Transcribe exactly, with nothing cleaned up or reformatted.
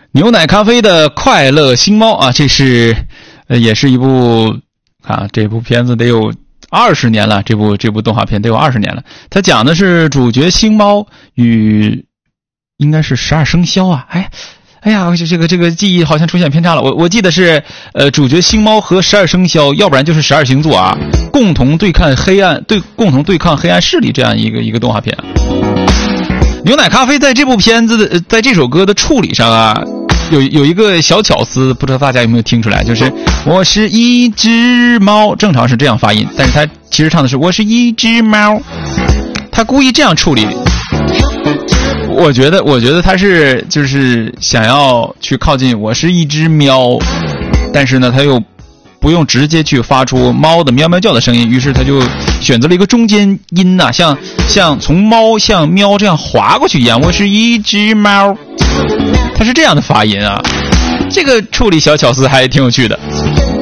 牛奶咖啡的快乐星猫啊，这是呃也是一部啊，这部片子得有二十年了，这部这部动画片得有二十年了。它讲的是主角星猫与应该是十二生肖啊，哎。哎呀，这个这个记忆好像出现偏差了。我我记得是，呃，主角星猫和十二生肖，要不然就是十二星座啊，共同对抗黑暗，对，共同对抗黑暗势力这样一个一个动画片。牛奶咖啡在这部片子的，在这首歌的处理上啊，有有一个小巧思，不知道大家有没有听出来？就是我是一只猫，正常是这样发音，但是他其实唱的是我是一只猫，他故意这样处理。我觉得，我觉得他是就是想要去靠近我是一只喵，但是呢，他又不用直接去发出猫的喵喵叫的声音，于是他就选择了一个中间音呐、啊，像像从猫向喵这样滑过去一样。我是一只猫，他是这样的发音啊，这个处理小巧思还挺有趣的。